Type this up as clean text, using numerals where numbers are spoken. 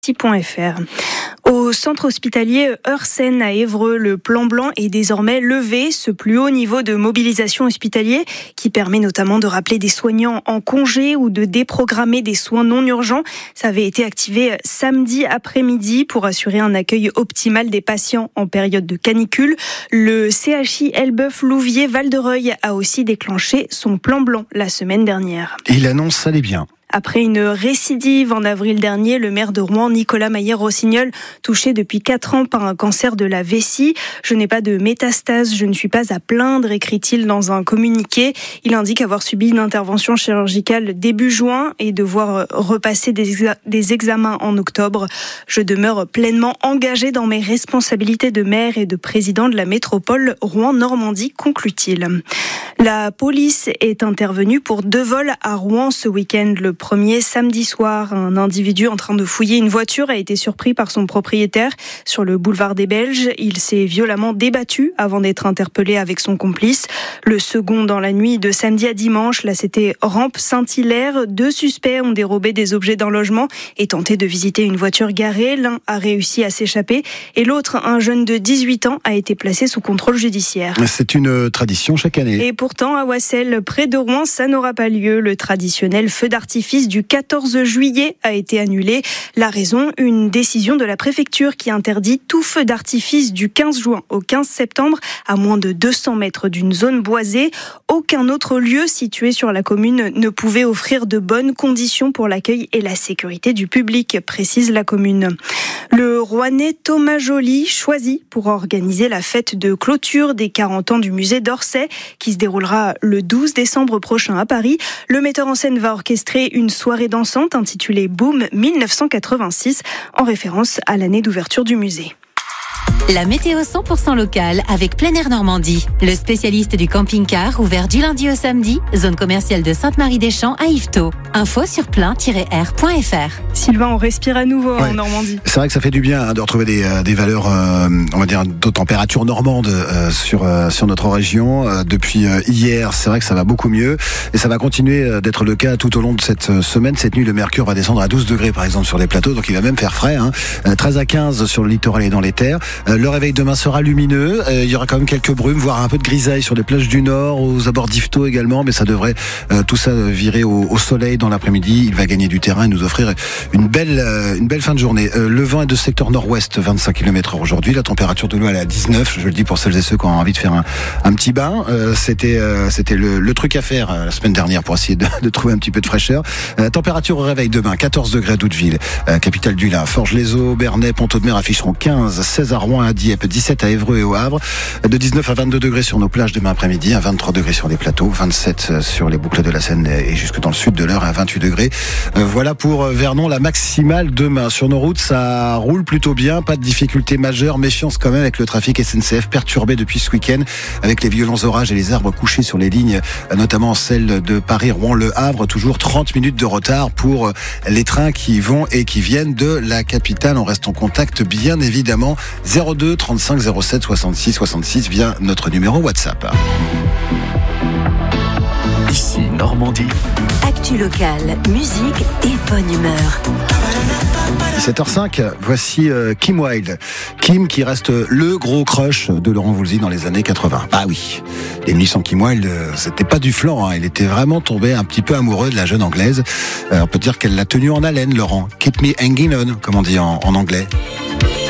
.fr. Au centre hospitalier Heursen à Évreux, le plan blanc est désormais levé, ce plus haut niveau de mobilisation hospitalier qui permet notamment de rappeler des soignants en congé ou de déprogrammer des soins non urgents. Ça avait été activé samedi après-midi pour assurer un accueil optimal des patients en période de canicule. Le CHI Elbeuf-Louviers Val-de-Reuil a aussi déclenché son plan blanc la semaine dernière. Il annonce ça allait bien. Après une récidive en avril dernier, le maire de Rouen, Nicolas Maillet-Rossignol, touché depuis 4 ans par un cancer de la vessie. « Je n'ai pas de métastase, je ne suis pas à plaindre », écrit-il dans un communiqué. Il indique avoir subi une intervention chirurgicale début juin et devoir repasser des examens en octobre. « Je demeure pleinement engagé dans mes responsabilités de maire et de président de la métropole Rouen-Normandie », conclut-il. La police est intervenue pour 2 vols à Rouen ce week-end. Le premier samedi soir, un individu en train de fouiller une voiture a été surpris par son propriétaire sur le boulevard des Belges. Il s'est violemment débattu avant d'être interpellé avec son complice. Le second dans la nuit de samedi à dimanche, là c'était Rampe Saint-Hilaire. 2 suspects ont dérobé des objets d'un logement et tenté de visiter une voiture garée. L'un a réussi à s'échapper et l'autre, un jeune de 18 ans, a été placé sous contrôle judiciaire. C'est une tradition chaque année. Et pourtant, à Wassel, près de Rouen, ça n'aura pas lieu. Le traditionnel feu d'artifice du 14 juillet a été annulé. La raison, une décision de la préfecture qui interdit tout feu d'artifice du 15 juin au 15 septembre à moins de 200 mètres d'une zone boisée. Aucun autre lieu situé sur la commune ne pouvait offrir de bonnes conditions pour l'accueil et la sécurité du public, précise la commune. Le Rouennais Thomas Joly choisi pour organiser la fête de clôture des 40 ans du musée d'Orsay qui se déroulera le 12 décembre prochain à Paris. Le metteur en scène va orchestrer une soirée dansante intitulée Boom 1986 en référence à l'année d'ouverture du musée. La météo 100% locale avec Plein Air Normandie. Le spécialiste du camping-car ouvert du lundi au samedi, zone commerciale de Sainte-Marie-des-Champs à Yvetot. Info sur plein-air.fr. Sylvain, on respire à nouveau en Normandie. C'est vrai que ça fait du bien de retrouver des valeurs, on va dire, de température normande sur notre région. Depuis hier, c'est vrai que ça va beaucoup mieux et ça va continuer d'être le cas tout au long de cette semaine. Cette nuit, le mercure va descendre à 12 degrés par exemple sur les plateaux, donc il va même faire frais. 13 à 15 sur le littoral et dans les terres. Le réveil demain sera lumineux. Il y aura quand même quelques brumes, voire un peu de grisaille sur les plages du Nord, aux abords d'Yvetot également, mais ça devrait tout ça virer au soleil dans l'après-midi. Il va gagner du terrain et nous offrir une belle fin de journée. Le vent est de secteur nord-ouest, 25 km/h aujourd'hui. La température de l'eau elle est à 19. Je le dis pour celles et ceux qui ont envie de faire un petit bain. C'était le truc à faire la semaine dernière pour essayer de trouver un petit peu de fraîcheur. Température au réveil demain, 14 degrés à Douteville, capitale du Lin. Forges-les-Eaux, Bernay, Pont-Audemer afficheront 15, 16 à Rouen, à Dieppe, 17 à Évreux et au Havre, de 19 à 22 degrés sur nos plages demain après-midi, à 23 degrés sur les plateaux, 27 sur les boucles de la Seine et jusque dans le sud de l'Eure à 28 degrés. Voilà pour Vernon, la maximale demain. Sur nos routes, ça roule plutôt bien, pas de difficultés majeures, méfiance quand même avec le trafic SNCF perturbé depuis ce week-end avec les violents orages et les arbres couchés sur les lignes, notamment celle de Paris-Rouen-Le Havre, toujours 30 minutes de retard pour les trains qui vont et qui viennent de la capitale. On reste en contact bien évidemment 02 35 07 66 66 via notre numéro WhatsApp. Ici Normandie. Actu locale, musique et bonne humeur. 17h05, voici Kim Wilde. Kim qui reste le gros crush de Laurent Voulzy dans les années 80. Ah oui, les nuits sans Kim Wilde, c'était pas du flan, il était vraiment tombé un petit peu amoureux de la jeune anglaise. On peut dire qu'elle l'a tenu en haleine, Laurent. Keep me hanging on, comme on dit en anglais.